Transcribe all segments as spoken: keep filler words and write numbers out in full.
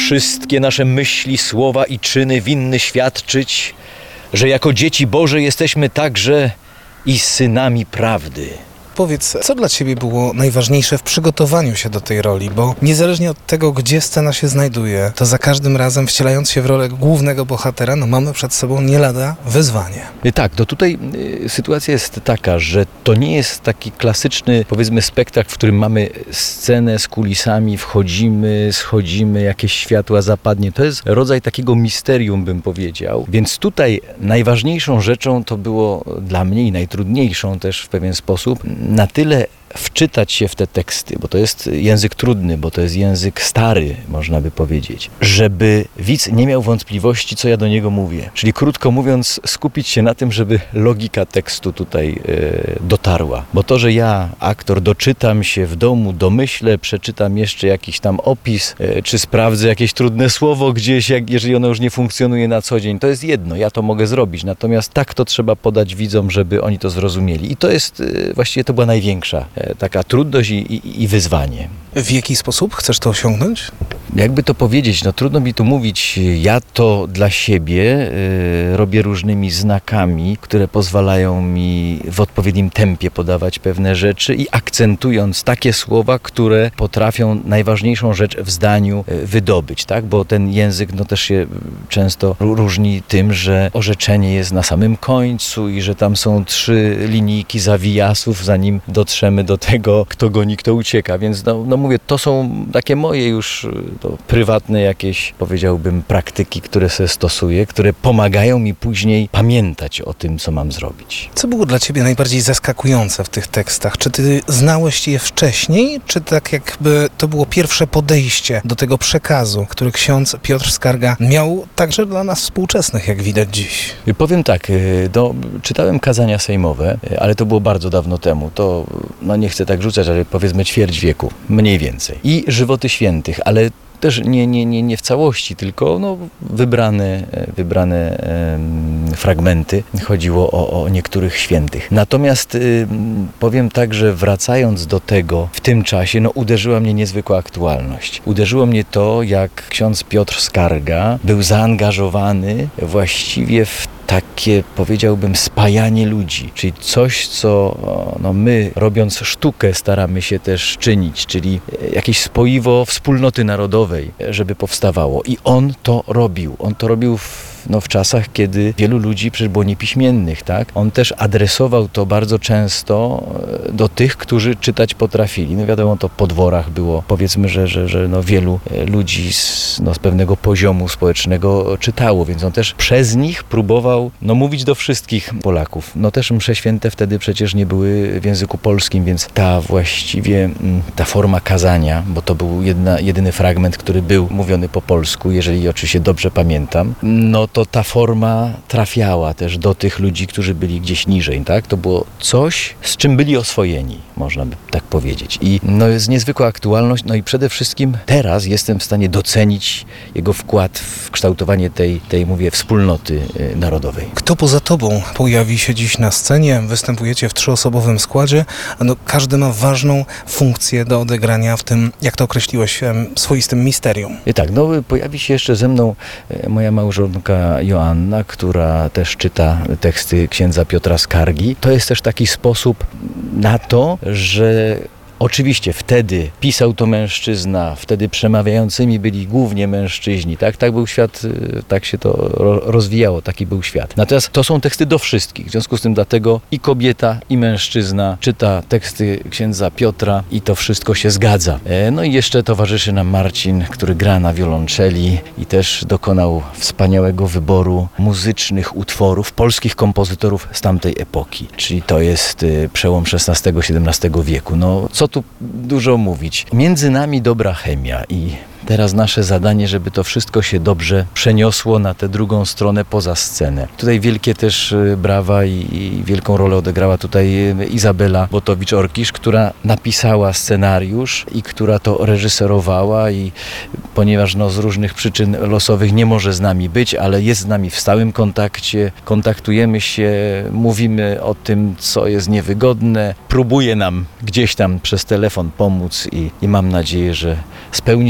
wszystkie nasze myśli, słowa i czyny winny świadczyć, że jako dzieci Boże jesteśmy także i synami prawdy. Powiedz, co dla Ciebie było najważniejsze w przygotowaniu się do tej roli? Bo niezależnie od tego, gdzie scena się znajduje, to za każdym razem, wcielając się w rolę głównego bohatera, no mamy przed sobą nie lada wyzwanie. Tak, to tutaj y, sytuacja jest taka, że to nie jest taki klasyczny, powiedzmy, spektakl, w którym mamy scenę z kulisami, wchodzimy, schodzimy, jakieś światła zapadnie. To jest rodzaj takiego misterium, bym powiedział. Więc tutaj najważniejszą rzeczą to było dla mnie i najtrudniejszą też w pewien sposób, na tyle wczytać się w te teksty, bo to jest język trudny, bo to jest język stary, można by powiedzieć, żeby widz nie miał wątpliwości, co ja do niego mówię. Czyli krótko mówiąc, skupić się na tym, żeby logika tekstu tutaj e, dotarła. Bo to, że ja, aktor, doczytam się w domu, domyślę, przeczytam jeszcze jakiś tam opis, e, czy sprawdzę jakieś trudne słowo gdzieś, jak, jeżeli ono już nie funkcjonuje na co dzień, to jest jedno, ja to mogę zrobić. Natomiast tak to trzeba podać widzom, żeby oni to zrozumieli. I to jest, e, właściwie to była największa e, taka trudność i, i, i wyzwanie. W jaki sposób chcesz to osiągnąć? Jakby to powiedzieć, no trudno mi tu mówić, ja to dla siebie y, robię różnymi znakami, które pozwalają mi w odpowiednim tempie podawać pewne rzeczy i akcentując takie słowa, które potrafią najważniejszą rzecz w zdaniu y, wydobyć, tak? Bo ten język no też się często różni tym, że orzeczenie jest na samym końcu i że tam są trzy linijki zawijasów, zanim dotrzemy do tego, kto goni, kto ucieka, więc no, no mówię, to są takie moje już to prywatne jakieś, powiedziałbym, praktyki, które sobie stosuję, które pomagają mi później pamiętać o tym, co mam zrobić. Co było dla Ciebie najbardziej zaskakujące w tych tekstach? Czy Ty znałeś je wcześniej, czy tak jakby to było pierwsze podejście do tego przekazu, który ksiądz Piotr Skarga miał także dla nas współczesnych, jak widać dziś? Powiem tak, no, czytałem kazania sejmowe, ale to było bardzo dawno temu. To, no nie chcę tak rzucać, ale powiedzmy ćwierć wieku, mniej więcej. I żywoty świętych, ale też nie, nie, nie, nie w całości, tylko no, wybrane, wybrane um, fragmenty. Chodziło o, o niektórych świętych. Natomiast y, powiem tak, że wracając do tego w tym czasie, no, uderzyła mnie niezwykła aktualność. Uderzyło mnie to, jak ksiądz Piotr Skarga był zaangażowany właściwie w takie, powiedziałbym, spajanie ludzi, czyli coś, co no, my, robiąc sztukę, staramy się też czynić, czyli jakieś spoiwo wspólnoty narodowej, żeby powstawało. I on to robił. On to robił w No, w czasach, kiedy wielu ludzi przecież było niepiśmiennych, tak? On też adresował to bardzo często do tych, którzy czytać potrafili. No wiadomo, to po dworach było, powiedzmy, że, że, że no, wielu ludzi z, no, z pewnego poziomu społecznego czytało, więc on też przez nich próbował no, mówić do wszystkich Polaków. No też msze święte wtedy przecież nie były w języku polskim, więc ta właściwie, ta forma kazania, bo to był jedna, jedyny fragment, który był mówiony po polsku, jeżeli oczywiście dobrze pamiętam, no to ta forma trafiała też do tych ludzi, którzy byli gdzieś niżej, tak? To było coś, z czym byli oswojeni, można by tak powiedzieć. I no jest niezwykła aktualność, no i przede wszystkim teraz jestem w stanie docenić jego wkład w kształtowanie tej, tej mówię, wspólnoty narodowej. Kto poza tobą pojawi się dziś na scenie? Występujecie w trzyosobowym składzie, a no, każdy ma ważną funkcję do odegrania w tym, jak to określiłeś, swoistym misterium. I tak, no pojawi się jeszcze ze mną moja małżonka Joanna, która też czyta teksty księdza Piotra Skargi. To jest też taki sposób na to, że oczywiście wtedy pisał to mężczyzna, wtedy przemawiającymi byli głównie mężczyźni, tak? Tak był świat, tak się to rozwijało, taki był świat. Natomiast to są teksty do wszystkich, w związku z tym dlatego i kobieta, i mężczyzna czyta teksty księdza Piotra i to wszystko się zgadza. No i jeszcze towarzyszy nam Marcin, który gra na wiolonczeli i też dokonał wspaniałego wyboru muzycznych utworów polskich kompozytorów z tamtej epoki, czyli to jest przełom szesnastego siedemnastego wieku. No, co tu dużo mówić. Między nami dobra chemia i teraz nasze zadanie, żeby to wszystko się dobrze przeniosło na tę drugą stronę poza scenę. Tutaj wielkie też brawa i, i wielką rolę odegrała tutaj Izabela Botowicz-Orkisz, która napisała scenariusz i która to reżyserowała i ponieważ no, z różnych przyczyn losowych nie może z nami być, ale jest z nami w stałym kontakcie, kontaktujemy się, mówimy o tym, co jest niewygodne, próbuje nam gdzieś tam przez telefon pomóc i, i mam nadzieję, że spełni się to,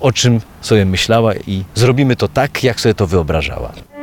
o czym sobie myślała i zrobimy to tak, jak sobie to wyobrażała.